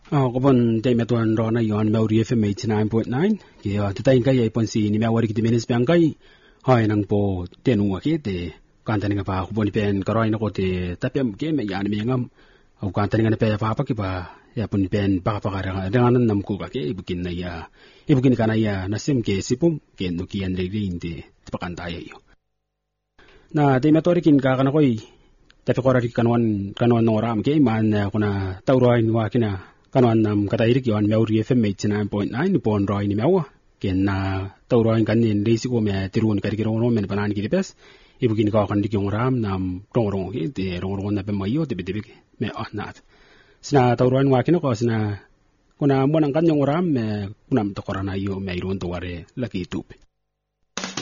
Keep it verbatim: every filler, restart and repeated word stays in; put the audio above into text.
Oh, kapon day metuan rona yon Maori F M eighty-nine point nine. Kaya tatay kay ipon si ni Mawari kiti minutes piang kay. Hay nang po tenu akite. Kanta nga pa kupon pen karoy na ko te tapyam ke me yan mi ngam. Au kanta nga pe pa pa ki ba ya pun pen pa pa ka dengan nam ku ka ke ibukin na ya. Ibukin kana ya nasim ke sipum ke no kian re rinde tapakanta yo. Na day metuari kin ka kana koy. Tapi korari kanwan kanwan noram ke man kuna tauroy ni wakina. Kanuan nam katairik yon Maori F M eighty-nine point nine pon roi ni mewa ken na tauroin kanin resi ko me tirun karikiro no men panan ki pes ibu kin ka kan dikyong ram nam tongrong ki te rongrong na pe mayo te bitibik me ahnat sina tauroin wa kin ko sina kuna monang kan yong ram me kunam to korana yo me irun to ware laki tup